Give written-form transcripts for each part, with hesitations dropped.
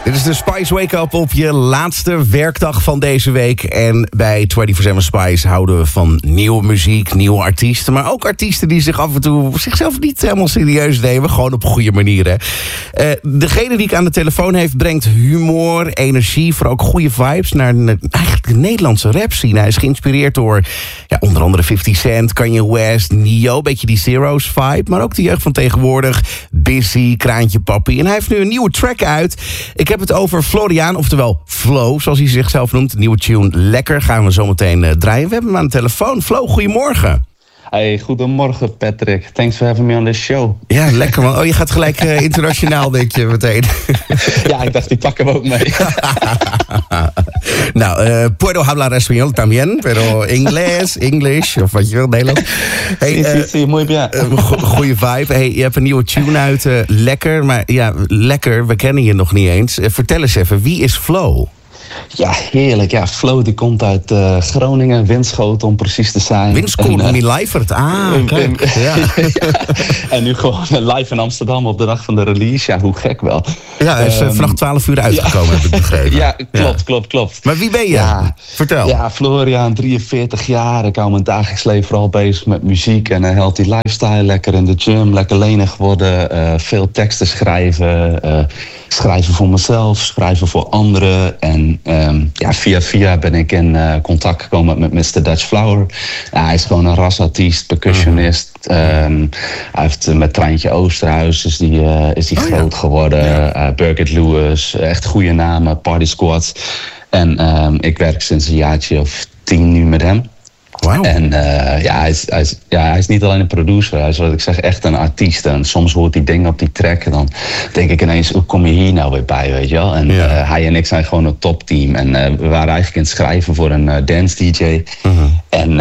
Dit is de Spice Wake Up op je laatste werkdag van deze week. En bij 24/7 Spice houden we van nieuwe muziek, nieuwe artiesten. Maar ook artiesten die zich af en toe zichzelf niet helemaal serieus nemen. Gewoon op goede manieren. Degene die ik aan de telefoon heeft brengt humor, energie, voor ook goede vibes naar eigenlijk de Nederlandse rap scene. Hij is geïnspireerd door onder andere 50 Cent, Kanye West, Nio, een beetje die Zero's vibe. Maar ook de jeugd van tegenwoordig, Busy, Kraantje Papi. En hij heeft nu een nieuwe track uit. Ik heb het over Florian, oftewel Flo, zoals hij zichzelf noemt. De nieuwe tune Lekker gaan we zo meteen draaien. We hebben hem aan de telefoon. Flo, goedemorgen. Hey, goedemorgen Patrick. Thanks for having me on this show. Ja, lekker man. Oh, je gaat gelijk internationaal, denk je meteen. Ja, ik dacht, die pakken we ook mee. Nou, puedo hablar español también, pero English, of wat je wil, Nederlands. Hey, sí, muy bien. Goeie vibe. Hey, je hebt een nieuwe tune uit, Lekker. Maar ja, Lekker, we kennen je nog niet eens. Vertel eens even, wie is Flo? Ja, heerlijk. Ja, Flo die komt uit Groningen, Winschoten om precies te zijn. Winschoten, niet Leifert. Kijk. Ja. En nu gewoon live in Amsterdam op de dag van de release. Ja, hoe gek wel. Ja, hij is vannacht 12 uur uitgekomen, heb ik begrepen. Ja, klopt. Maar wie ben je? Ja, vertel. Ja, Florian, 43 jaar. Ik hou mijn dagelijks leven vooral bezig met muziek en een healthy lifestyle. Lekker in de gym, lekker lenig worden. Veel teksten schrijven. Schrijven voor mezelf, schrijven voor anderen. En via ben ik in contact gekomen met Mr. Dutch Flower. Hij is gewoon een rasartiest, percussionist. Hij heeft met Treintje Oosterhuis is die groot geworden. Ja. Birgit Lewis, echt goede namen, Party Squad. En ik werk sinds een jaartje of 10 nu met hem. Wow. En hij is niet alleen een producer, hij is wat ik zeg echt een artiest. En soms hoort hij dingen op die track en dan denk ik ineens, hoe kom je hier nou weer bij, weet je wel? En hij en ik zijn gewoon een topteam. En we waren eigenlijk in het schrijven voor een dance DJ. En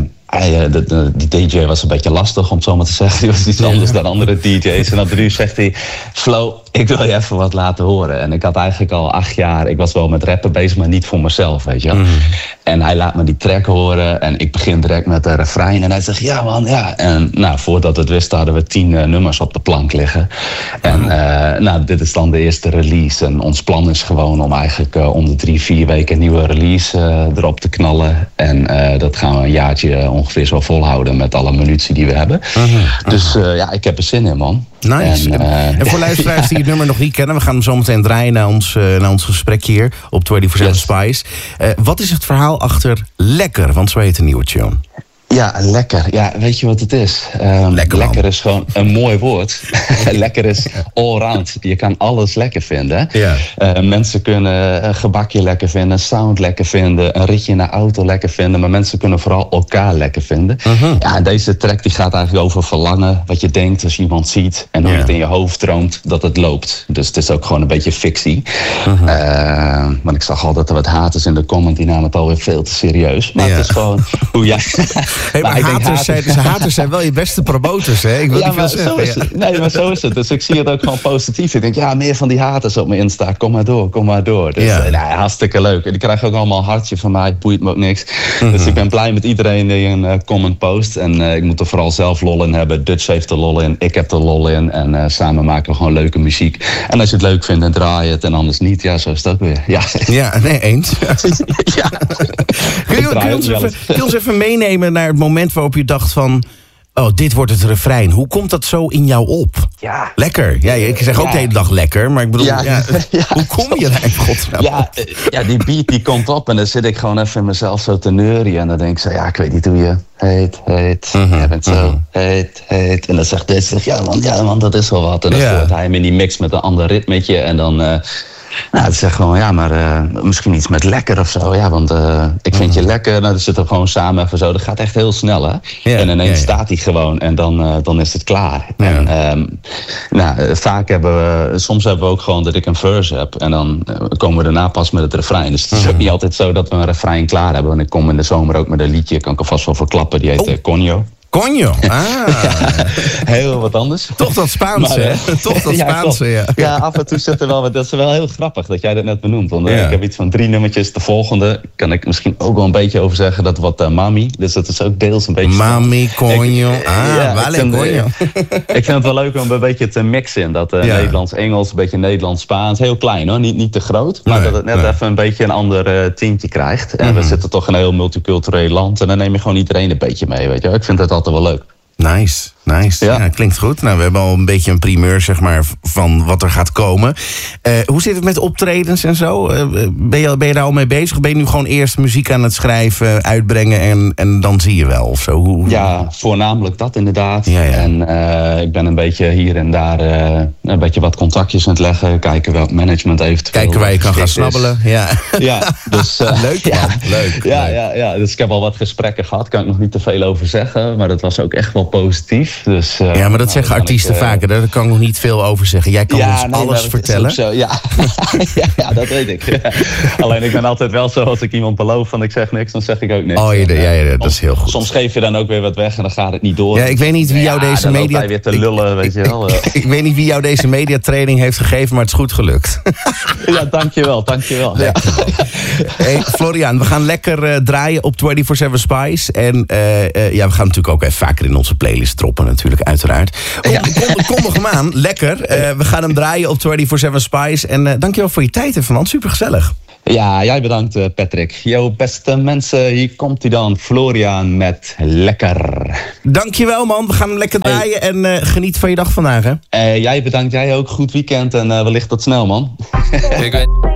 die DJ was een beetje lastig, om het zo maar te zeggen. Die was iets anders dan andere DJ's. En op 3 uur zegt hij, Flo, ik wil je even wat laten horen. En ik had eigenlijk al 8 jaar, ik was wel met rappen bezig, maar niet voor mezelf, weet je wel. En hij laat me die track horen en ik begin direct met de refrein. En hij zegt, ja man, ja. En voordat we het wisten hadden we 10 nummers op de plank liggen. En dit is dan de eerste release. En ons plan is gewoon om eigenlijk om de 3-4 weken een nieuwe release erop te knallen. En dat gaan we een jaartje ongeveer zo volhouden met alle munitie die we hebben. Dus ik heb er zin in, man. Nice. En voor luisteraars die het nummer nog niet kennen, we gaan hem zo meteen draaien naar ons gesprek hier op 24/7 Spice. Wat is het verhaal achter Lekker? Want zo heet de nieuwe tune. Ja, lekker. Ja, weet je wat het is? Lekker is gewoon een mooi woord. Lekker is allround. Je kan alles lekker vinden. Ja. Mensen kunnen een gebakje lekker vinden, een sound lekker vinden, een ritje naar auto lekker vinden, maar mensen kunnen vooral elkaar lekker vinden. Ja, en deze track die gaat eigenlijk over verlangen, wat je denkt als je iemand ziet en hoe je het in je hoofd droomt dat het loopt. Dus het is ook gewoon een beetje fictie. Want ik zag al dat er wat haters in de comment, die namen het alweer veel te serieus. Maar het is gewoon hoe jij... Hey, maar haters zijn wel je beste promotors, hè? Ik wil niet veel zeggen. Nee, maar zo is het. Dus ik zie het ook gewoon positief. Ik denk, meer van die haters op mijn Insta. Kom maar door. Dus hartstikke leuk. En die krijgen ook allemaal een hartje van mij. Boeit me ook niks. Dus ik ben blij met iedereen die een comment post. En ik moet er vooral zelf lol in hebben. Dutch heeft er lol in. Ik heb er lol in. En samen maken we gewoon leuke muziek. En als je het leuk vindt, dan draai je het. En anders niet. Ja, zo is het ook weer. Ja, nee, eens. Ja. Kun je ons even meenemen naar het moment waarop je dacht van, oh, dit wordt het refrein. Hoe komt dat zo in jou op? Ja. Lekker. Ja, ik zeg ook de hele dag lekker, maar ik bedoel, hoe kom je daar in godsnaam op? Ja, die beat die komt op en dan zit ik gewoon even in mezelf zo te neurien. En dan denk ik zo, ik weet niet hoe je heet. Je bent zo heet. En dan zegt dit, ja man, dat is wel wat. En dan hoort hij hem in die mix met een ander ritmetje en dan... het zegt gewoon, maar misschien iets met lekker of zo. Ja, want ik vind je lekker. Dan zitten we gewoon samen even zo. Dat gaat echt heel snel, hè? Ja, en ineens staat hij gewoon en dan is het klaar. Ja. En soms hebben we ook gewoon dat ik een verse heb. En dan komen we daarna pas met het refrein. Dus het is ook niet altijd zo dat we een refrein klaar hebben. Want ik kom in de zomer ook met een liedje, kan ik alvast wel verklappen. Die heet Conjo. Coño, Heel wat anders. Toch dat Spaanse, hè? Toch dat Spaanse, ja. Ja, af en toe zit er wel... Dat is wel heel grappig dat jij dat net benoemt. Want ik heb iets van 3 nummertjes. De volgende kan ik misschien ook wel een beetje over zeggen. Dat wordt Mami. Dus dat is ook deels een beetje... Mami, coño. Vale, coño. Ik vind het wel leuk om een beetje te mixen. In dat Nederlands-Engels, een beetje Nederlands-Spaans. Heel klein hoor, niet te groot. Maar dat het net even een beetje een ander tintje krijgt. En we zitten toch in een heel multicultureel land. En dan neem je gewoon iedereen een beetje mee, weet je. Ik vind het altijd wel leuk. Nice. Ja, klinkt goed. Nou, we hebben al een beetje een primeur, zeg maar, van wat er gaat komen. Hoe zit het met optredens en zo? Ben je daar al mee bezig? Ben je nu gewoon eerst muziek aan het schrijven, uitbrengen en dan zie je wel of zo? Ja, voornamelijk dat inderdaad. Ja. En ik ben een beetje hier en daar een beetje wat contactjes aan het leggen. Kijken welk management eventueel. Kijken waar je kan gaan snabbelen. Ja, dus... leuk, man. Leuk. Ja, dus ik heb al wat gesprekken gehad. Kan ik nog niet te veel over zeggen. Maar dat was ook echt wel positief. Dus, maar dat zeggen artiesten vaker. Daar kan ik nog niet veel over zeggen. Jij kan ons alles vertellen. Zo, ja. Dat weet ik. Alleen ik ben altijd wel zo, als ik iemand beloof van ik zeg niks, dan zeg ik ook niks. Dat is heel goed. Soms geef je dan ook weer wat weg en dan gaat het niet door. Ja, ik weet niet wie jou deze media... hij weer te lullen, weet je wel. Ik weet niet wie jou deze mediatraining heeft gegeven, maar het is goed gelukt. Ja, dankjewel. Ja. Hey, Florian, we gaan lekker draaien op 24/7 Spice. En we gaan natuurlijk ook even vaker in onze playlist droppen natuurlijk, uiteraard. Kondig hem aan, lekker. We gaan hem draaien op 24/7 Spice. En dankjewel voor je tijd, Fernand. Super gezellig. Ja, jij bedankt, Patrick. Yo, beste mensen, hier komt hij dan. Florian met Lekker. Dankjewel, man. We gaan hem lekker draaien en geniet van je dag vandaag, hè? Jij bedankt, jij ook. Goed weekend en wellicht tot snel, man.